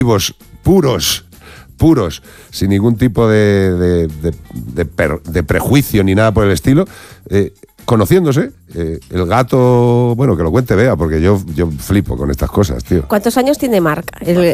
puros, sin ningún tipo de prejuicio ni nada por el estilo, conociéndose. El gato, bueno, que lo cuente Bea, porque yo flipo con estas cosas, tío. ¿Cuántos años tiene Marc?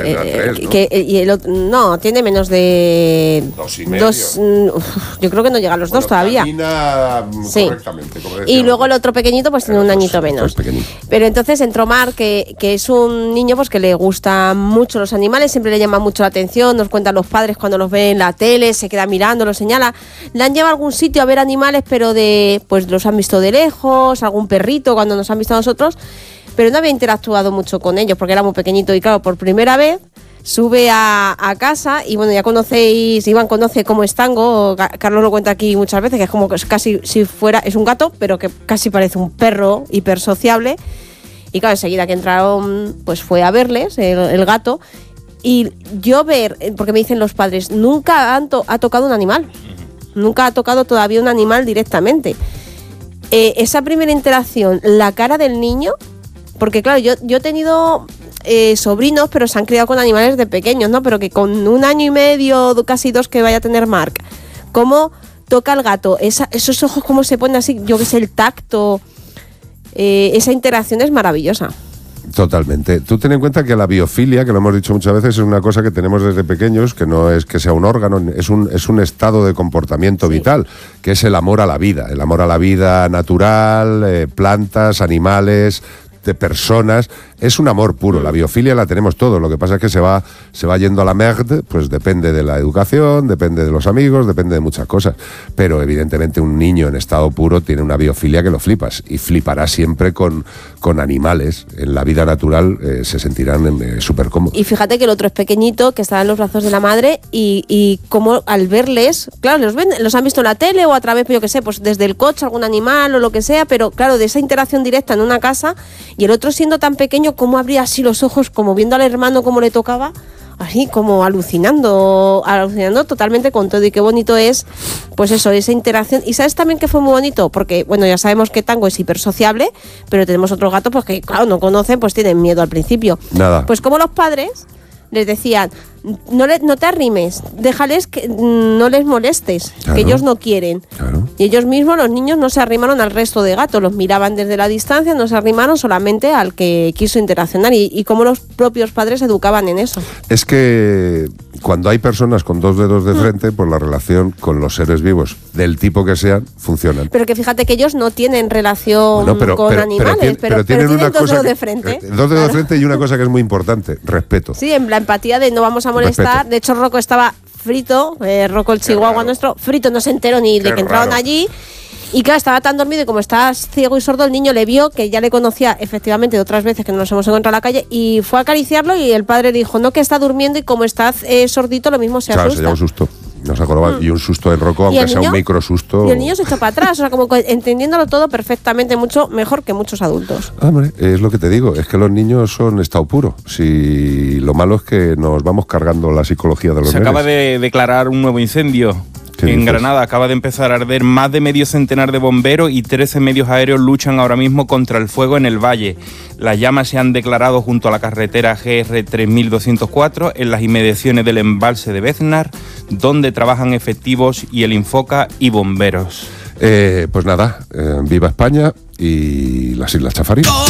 ¿No? Tiene menos de... 2,5. Yo creo que no llega a los 2 todavía. Camina correctamente, como decía. Y luego el otro pequeñito pues tiene un añito menos. Pero entonces entró Marc, que es un niño pues que le gustan mucho los animales, siempre le llama mucho la atención, nos cuentan los padres cuando los ve en la tele, se queda mirando, lo señala. Le han llevado a algún sitio a ver animales, pero pues los han visto de lejos, algún perrito cuando nos han visto a nosotros, pero no había interactuado mucho con ellos porque era muy pequeñito y claro, por primera vez sube a casa y bueno, ya conocéis, Iván conoce cómo es Tango, Carlos lo cuenta aquí muchas veces, que es como que es casi si fuera, es un gato, pero que casi parece un perro hiper sociable. Y claro, enseguida que entraron, pues fue a verles, el gato, y yo porque me dicen los padres, nunca ha tocado un animal, nunca ha tocado todavía un animal directamente. Esa primera interacción, la cara del niño, porque claro, yo he tenido sobrinos, pero se han criado con animales de pequeños, ¿no? Pero que con 1 año y medio, casi 2 que vaya a tener Marc, cómo toca el gato, esos ojos cómo se ponen así, yo que sé, el tacto, esa interacción es maravillosa. Totalmente. Tú ten en cuenta que la biofilia, que lo hemos dicho muchas veces, es una cosa que tenemos desde pequeños, que no es que sea un órgano, es un estado de comportamiento vital, que es el amor a la vida natural, plantas, animales, de personas. Es un amor puro, la biofilia la tenemos todos, lo que pasa es que se va yendo a la merde, pues depende de la educación, depende de los amigos, depende de muchas cosas, pero evidentemente un niño en estado puro tiene una biofilia que lo flipas, y flipará siempre con animales. En la vida natural se sentirán súper cómodos. Y fíjate que el otro es pequeñito, que está en los brazos de la madre, y como al verles, claro, los han visto en la tele o a través, yo que sé, pues desde el coche, algún animal o lo que sea, pero claro, de esa interacción directa en una casa, y el otro siendo tan pequeño, cómo abría así los ojos, como viendo al hermano cómo le tocaba, así como alucinando totalmente con todo. Y qué bonito es, pues eso, esa interacción. Y ¿sabes también que fue muy bonito? Porque, bueno, ya sabemos que Tango es hipersociable, pero tenemos otros gatos pues que, claro, no conocen, pues tienen miedo al principio. Nada. Pues como los padres les decían, no te arrimes, déjales que no les molestes, claro, que ellos no quieren. Claro. Y ellos mismos, los niños, no se arrimaron al resto de gatos, los miraban desde la distancia, no se arrimaron solamente al que quiso interaccionar, y cómo los propios padres educaban en eso. Es que cuando hay personas con 2 dedos de frente, pues la relación con los seres vivos, del tipo que sean, funcionan. Pero que fíjate que ellos no tienen relación con animales, pero tienen una 2 cosa dedos de frente. 2 dedos de frente y una cosa que es muy importante, respeto. Sí, en la empatía de no vamos a molestar. Respeto. De hecho, Rocco estaba frito, Rocco el chihuahua nuestro, frito, no se enteró ni de que entraron allí. Y claro, estaba tan dormido y como está ciego y sordo, el niño le vio, que ya le conocía efectivamente de otras veces que nos hemos encontrado en la calle, y fue a acariciarlo, y el padre dijo, no, que está durmiendo y como está sordito lo mismo se asusta. Se lleva un susto. Nos acordaba, y un susto en Rocco, aunque sea un micro susto. Y el niño se echó para atrás, o sea, como entendiéndolo todo perfectamente, mucho mejor que muchos adultos. Hombre, es lo que te digo, es que los niños son estado puro. Si lo malo es que nos vamos cargando la psicología de los Se nenes. Acaba de declarar un nuevo incendio. En Granada acaba de empezar a arder, más de medio centenar de bomberos y 13 medios aéreos luchan ahora mismo contra el fuego en el valle. Las llamas se han declarado junto a la carretera GR 3204 en las inmediaciones del embalse de Beznar, donde trabajan efectivos y el Infoca y bomberos. Pues nada, viva España y las Islas Chafarinas.